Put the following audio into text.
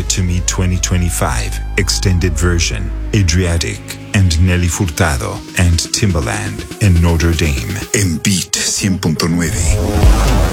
to Me 2025 Extended Version, Adriatic and Nelly Furtado and Timbaland en Notre Dame. En Beat 100.9.